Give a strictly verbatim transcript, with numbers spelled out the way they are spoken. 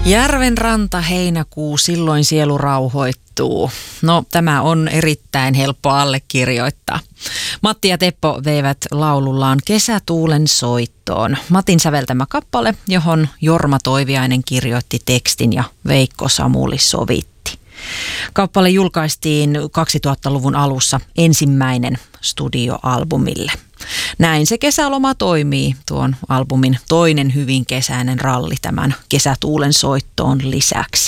Järven ranta, heinäkuu, silloin sielu rauhoittuu. No, tämä on erittäin helppo allekirjoittaa. Matti ja Teppo veivät laulullaan Kesätuulen soittoon. Matin säveltämä kappale, johon Jorma Toiviainen kirjoitti tekstin ja Veikko Samuli sovitti. Kappale julkaistiin kaksituhattaluvun alussa ensimmäinen studioalbumille. Näin se kesäloma toimii, tuon albumin toinen hyvin kesäinen ralli tämän Kesätuulen soittoon lisäksi.